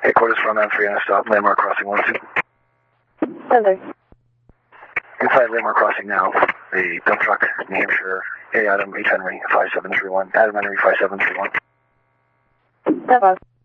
Headquarters from M3 on a stop, landmark crossing 12. Hello. Inside landmark crossing now, the dump truck, New Hampshire, A Adam, H Henry, 5731, Adam Henry, 5731. Hello.